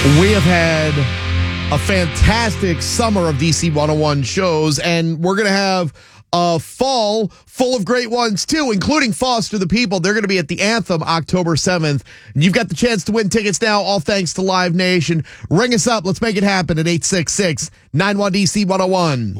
We have had a fantastic summer of DC 101 shows, and we're going to have a fall full of great ones, too, including Foster the People. They're going to be at the Anthem October 7th. You've got the chance to win tickets now, all thanks to Live Nation. Ring us up. Let's make it happen at 866-91-DC-101.